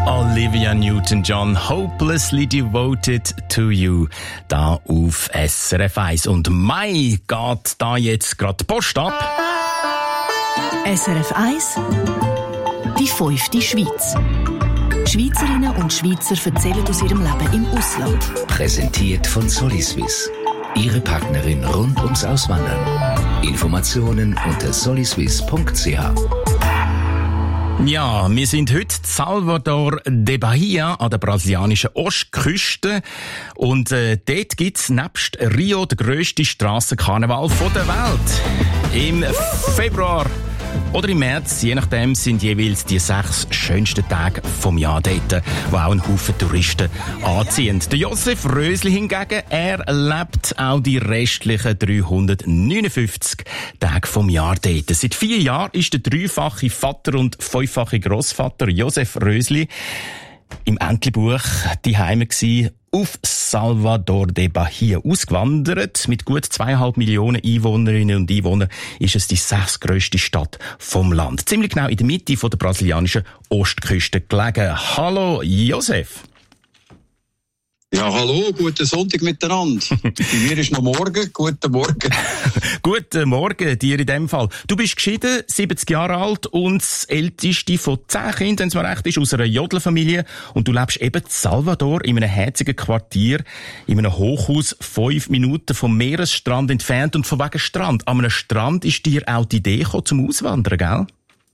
Olivia Newton-John, Hopelessly Devoted to You, da auf SRF 1. Und Mai geht da jetzt gerade die Post ab. SRF 1, die 5. Schweiz. Schweizerinnen und Schweizer erzählen aus ihrem Leben im Ausland. Präsentiert von Soliswiss. Ihre Partnerin rund ums Auswandern. Informationen unter soliswiss.ch. Ja, wir sind heute in Salvador de Bahia an der brasilianischen Ostküste und dort gibt's nebst Rio den grössten Strassenkarneval der Welt. Im Februar oder im März, je nachdem, sind jeweils die 6 schönsten Tage vom Jahr dort, wo auch ein Haufen Touristen anziehen. Der Josef Rösli hingegen, er lebt auch die restlichen 359 Tage vom Jahr dort. Seit 4 Jahren ist der 3-fache Vater und 5-fache Grossvater Josef Rösli im Entlebuch daheim gsi, auf Salvador de Bahia ausgewandert. Mit gut 2,5 Millionen Einwohnerinnen und Einwohnern ist es die 6. grösste Stadt vom Land. Ziemlich genau in der Mitte von der brasilianischen Ostküste gelegen. Hallo, Josef. Ja, hallo, guten Sonntag miteinander. Bei mir ist noch morgen. Guten Morgen. Guten Morgen dir in dem Fall. Du bist geschieden, 70 Jahre alt und das älteste von 10 Kindern, wenn es mir recht ist, aus einer Jodlerfamilie. Und du lebst eben in Salvador in einem herzigen Quartier, in einem Hochhaus 5 Minuten vom Meeresstrand entfernt. Und von wegen Strand. An einem Strand ist dir auch die Idee gekommen, zum Auswandern, gell?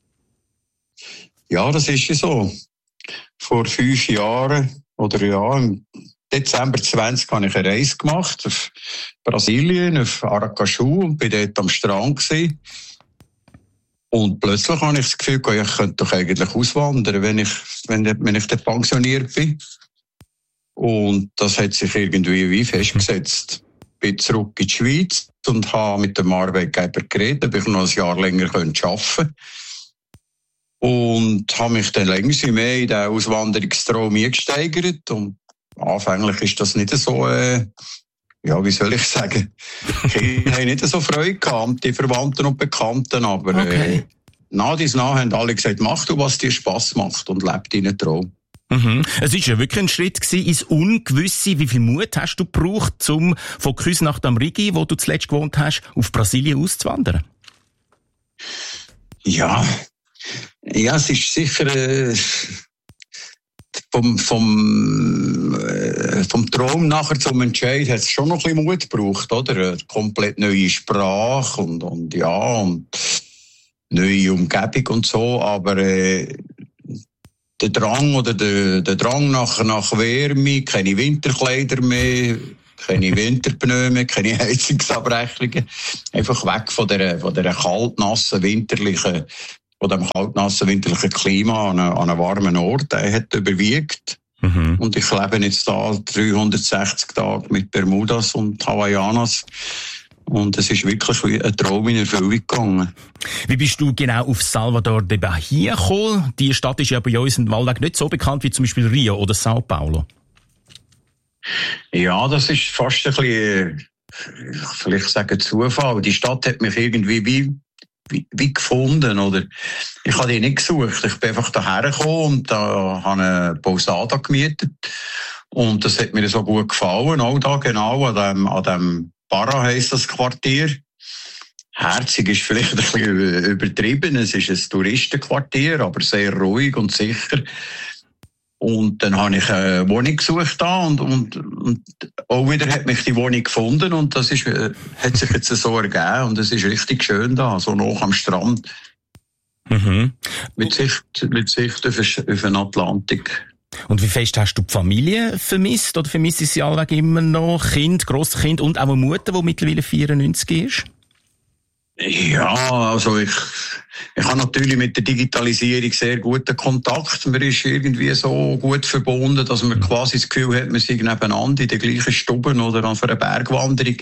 Ja, das ist ja so. Vor 5 Jahren, oder ja, im Dezember 20 habe ich eine Reise gemacht auf Brasilien, auf Aracaju und bin dort am Strand gewesen. Und plötzlich habe ich das Gefühl, ich könnte doch eigentlich auswandern, wenn ich dann pensioniert bin. Und das hat sich irgendwie wie festgesetzt. Ich bin zurück in die Schweiz und habe mit dem Arbeitgeber geredet, ob ich noch ein Jahr länger arbeiten könnte. Und habe mich dann länger mehr in den Auswanderungstraum eingesteigert. Und anfänglich ist das nicht so, wie soll ich sagen, ich habe nicht so Freude gehabt, die Verwandten und Bekannten, aber nach dies nach haben alle gesagt, mach du, was dir Spass macht und leb deinen Traum. Mhm. Es war ja wirklich ein Schritt ins Ungewisse. Wie viel Mut hast du gebraucht, um von Küsnacht am Rigi, wo du zuletzt gewohnt hast, auf Brasilien auszuwandern? Ja, es ist sicher vom Traum nachher zum Entscheid hat es schon noch ein bisschen Mut gebraucht, oder? Eine komplett neue Sprache und neue Umgebung und so, aber der Drang nach Wärme, keine Winterkleider mehr, keine Winterpneu mehr, keine Heizungsabrechnungen, einfach weg von der kaltnassen winterlichen Klima an einem warmen Ort, der hat überwiegt. Mhm. Und ich lebe jetzt da 360 Tage mit Bermudas und Hawaiianas. Und es ist wirklich wie ein Traum in Erfüllung gegangen. Wie bist du genau auf Salvador de Bahia gekommen? Die Stadt ist ja bei uns in Wallweg nicht so bekannt wie zum Beispiel Rio oder Sao Paulo. Ja, das ist fast ein bisschen, vielleicht sagen Zufall. Die Stadt hat mich irgendwie wie gefunden, oder? Ich habe die nicht gesucht. Ich bin einfach daher gekommen und da habe eine Posada gemietet. Und das hat mir so gut gefallen. Auch da genau an dem Barra heisst das Quartier. Herzig ist vielleicht ein bisschen übertrieben. Es ist ein Touristenquartier, aber sehr ruhig und sicher. Und dann habe ich eine Wohnung gesucht da und auch wieder hat mich die Wohnung gefunden und das hat sich jetzt so ergeben und es ist richtig schön da, so nah am Strand. Mhm. Mit Sicht auf den Atlantik. Und wie fest hast du die Familie vermisst oder vermisst sie allweg immer noch? Kind, Grosskind und auch eine Mutter, die mittlerweile 94 ist? Ja, also ich habe natürlich mit der Digitalisierung sehr guten Kontakt. Man ist irgendwie so gut verbunden, dass man quasi das Gefühl hat, man sei nebeneinander in der gleichen Stube oder auf einer Bergwanderung.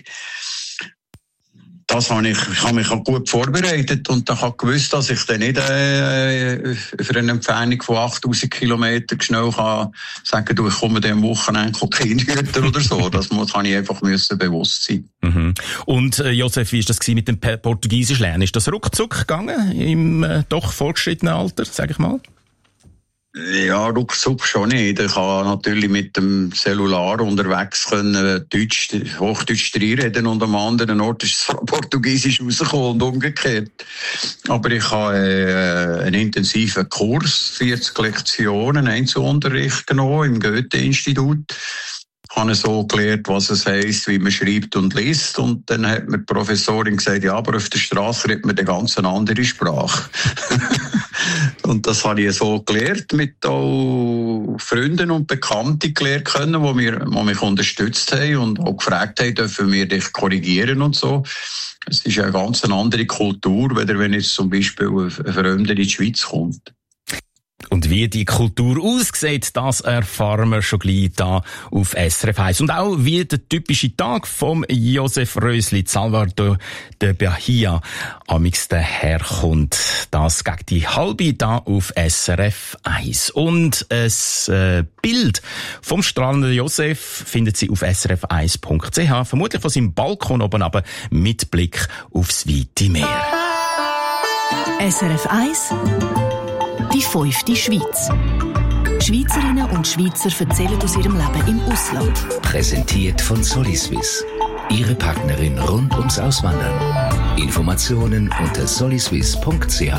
Ich habe mich auch gut vorbereitet und ich habe gewusst, dass ich dann nicht für eine Entfernung von 8000 Kilometern schnell kann sagen, du, ich komme dann am Wochenende Kindhüter oder so. Das kann ich einfach bewusst sein. Mhm. Und Josef, wie war das mit dem Portugiesisch lernen? Ist das ruckzuck gegangen im doch fortgeschrittenen Alter, sage ich mal? Ja, ruckzuck schon nicht. Ich kann natürlich mit dem Cellular unterwegs können Hochdeutsch reden und am anderen Ort ist es Portugiesisch rausgekommen und umgekehrt. Aber ich habe einen intensiven Kurs, 40 Lektionen, Einzelunterricht genommen im Goethe-Institut. Ich habe so gelernt, was es heisst, wie man schreibt und liest. Und dann hat mir die Professorin gesagt, ja, aber auf der Straße redet man eine ganz andere Sprache. Und das habe ich so gelernt, mit auch Freunden und Bekannten gelernt können, die mich unterstützt haben und auch gefragt haben, dürfen wir dich korrigieren und so. Es ist eine ganz andere Kultur, wenn jetzt zum Beispiel ein Fremder in die Schweiz kommt. Und wie die Kultur aussieht, das erfahren wir schon gleich da auf SRF 1. Und auch wie der typische Tag vom Josef Rösli, Salvador de Bahia, amix daherkommt. Das gegen die halbe da auf SRF 1. Und ein Bild vom strahlenden Josef findet Sie auf srf1.ch, vermutlich von seinem Balkon oben runter, mit Blick aufs weite Meer. SRF 1 Die 5. Schweiz. Schweizerinnen und Schweizer erzählen aus ihrem Leben im Ausland. Präsentiert von Soliswiss. Ihre Partnerin rund ums Auswandern. Informationen unter soliswiss.ch.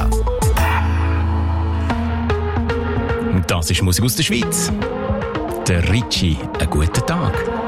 Das ist Musik aus der Schweiz. Der Ricci, einen guten Tag.